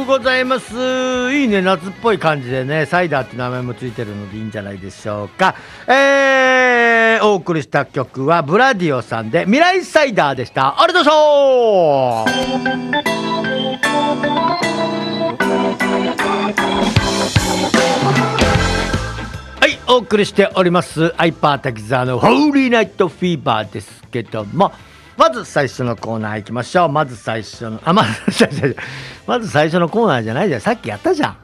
ございます。いいね、夏っぽい感じでね、サイダーって名前もついてるのでいいんじゃないでしょうか。お送りした曲はブラディオさんで未来サイダーでした。ありがとうございました。はい、お送りしておりますアイパー滝沢のホーリーナイトフィーバーですけども、まず最初のコーナー行きましょう。まず最初のコーナーじゃないじゃん。さっきやったじゃん。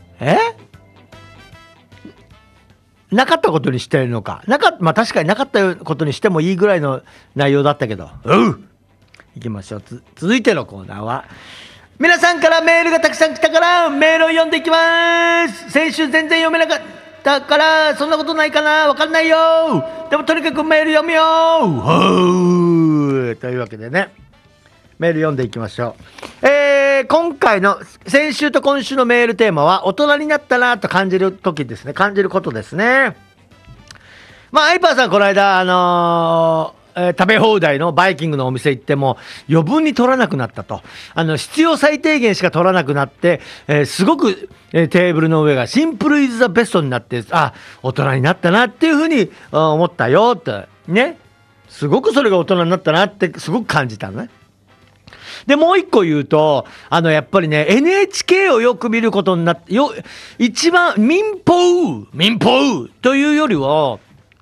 なかったことにしてるのか。まあ確かになかったことにしてもいいぐらいの内容だったけど。行きましょう。続いてのコーナーは、皆さんからメールがたくさん来たからメールを読んでいきます。先週全然読めなかったからそんなことないかな、わかんないよ。でもとにかくメール読むよ。というわけでね、メール読んでいきましょう。今回の先週と今週のメールテーマは大人になったなと感じる時ですね。感じることですね。まあアイパーさんこの間食べ放題のバイキングのお店行っても余分に取らなくなったと。必要最低限しか取らなくなって、すごく、テーブルの上がシンプルイズザベストになって、大人になったなっていうふうに思ったよってね。すごくそれが大人になったなってすごく感じたのね。でもう一個言うと、やっぱりね NHK をよく見ることになって一番民放というよりは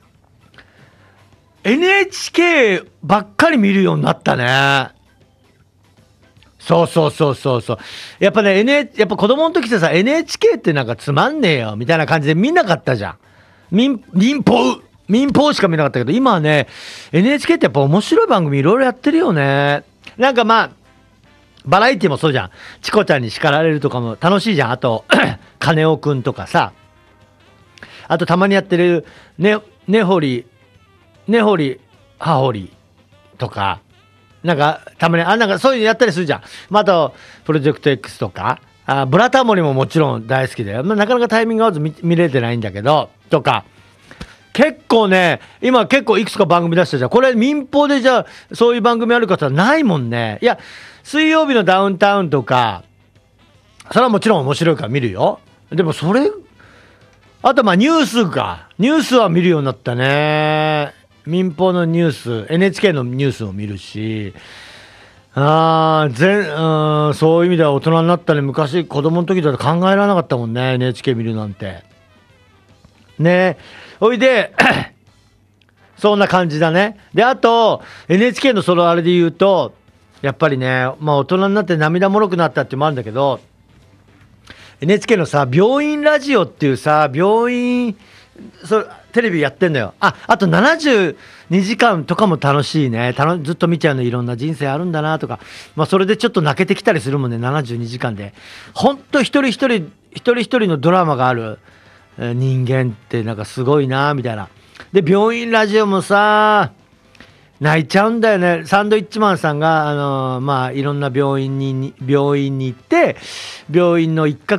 NHK ばっかり見るようになったね。そう。やっぱね、やっぱ子供の時ってさ、NHK ってなんかつまんねえよみたいな感じで見なかったじゃん。民放しか見なかったけど、今はね NHK ってやっぱ面白い番組いろいろやってるよね。なんかまあバラエティもそうじゃん。チコちゃんに叱られるとかも楽しいじゃん。あと金尾くんとかさ、あとたまにやってるねほりはほりとか、なんかたまになんかそういうのやったりするじゃん。あとプロジェクト X とか、ブラタモリももちろん大好きだよ。なかなかタイミング合わず 見れてないんだけどとか、結構ね今結構いくつか番組出したじゃん。これ民放でじゃあそういう番組ある方はないもんね。いや水曜日のダウンタウンとかそれはもちろん面白いから見るよ。でもそれあとまあニュースは見るようになったね。民放のニュース NHK のニュースを見るし、そういう意味では大人になったね。昔子供の時だと考えられなかったもんね、 NHK 見るなんてね。おいでそんな感じだね。であと NHK のそのあれで言うとやっぱりね、まあ大人になって涙もろくなったっていうのもあるんだけど、 NHK のさ病院ラジオっていうさ病院テレビやってんのよ。あと72時間とかも楽しいね。ずっと見ちゃうの。いろんな人生あるんだなとか、まあそれでちょっと泣けてきたりするもんね。72時間でほんと一人一人のドラマがある人間ってなんかすごいなみたいな。で病院ラジオもさ泣いちゃうんだよね。サンドイッチマンさんがまあいろんな病院に行って病院の一角